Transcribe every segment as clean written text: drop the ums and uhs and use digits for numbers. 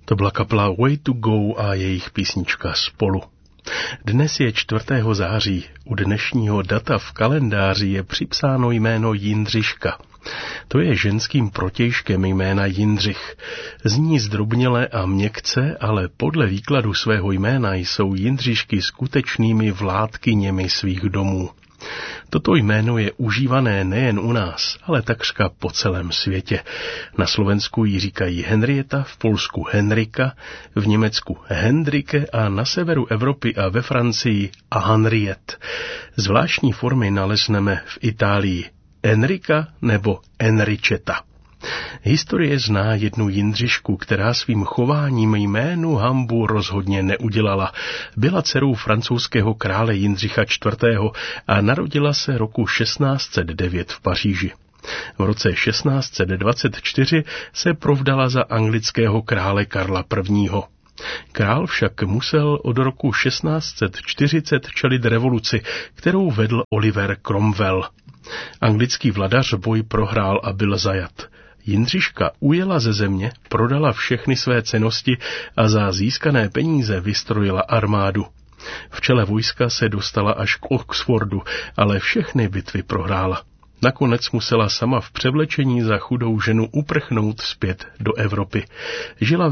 To byla kapela Way to Go a jejich písnička Spolu. Dnes je 4. září. U dnešního data v kalendáři je připsáno jméno Jindřiška. To je ženským protějškem jména Jindřich. Zní zdrobněle a měkce, ale podle výkladu svého jména jsou Jindřišky skutečnými vládkyněmi svých domů. Toto jméno je užívané nejen u nás, ale takřka po celém světě. Na Slovensku ji říkají Henrieta, v Polsku Henrika, v Německu Hendrike a na severu Evropy a ve Francii Henriette. Zvláštní formy nalezneme v Itálii Enrika nebo Enrichetta. Historie zná jednu Jindřišku, která svým chováním jménu hanbu rozhodně neudělala. Byla dcerou francouzského krále Jindřicha IV. A narodila se roku 1609 v Paříži. V roce 1624 se provdala za anglického krále Karla I. Král však musel od roku 1640 čelit revoluci, kterou vedl Oliver Cromwell. Anglický vladař boj prohrál a byl zajat. Jindřiška ujela ze země, prodala všechny své cennosti a za získané peníze vystrojila armádu. V čele vojska se dostala až k Oxfordu, ale všechny bitvy prohrála. Nakonec musela sama v převlečení za chudou ženu uprchnout zpět do Evropy. Žila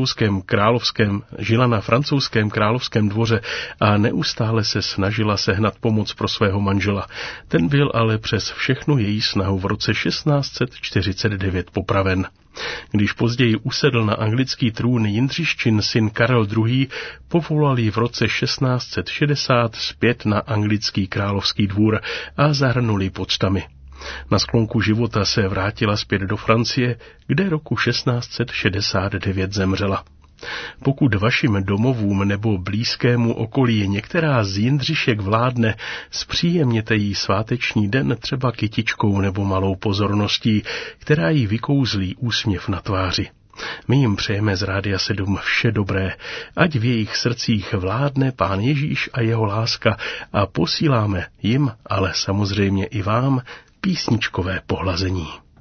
na francouzském královském dvoře a neustále se snažila sehnat pomoc pro svého manžela. Ten byl ale přes všechnu její snahu v roce 1649 popraven. Když později usedl na anglický trůn Jindřiščin syn Karel II., povolal ji v roce 1660 zpět na anglický královský dvůr a zahrnuli poctami. Na sklonku života se vrátila zpět do Francie, kde roku 1669 zemřela. Pokud vašim domovům nebo blízkému okolí některá z Jindřišek vládne, zpříjemněte jí sváteční den třeba kytičkou nebo malou pozorností, která jí vykouzlí úsměv na tváři. My jim přejeme z Rádia 7 vše dobré, ať v jejich srdcích vládne Pán Ježíš a jeho láska a posíláme jim, ale samozřejmě i vám, písničkové pohlazení.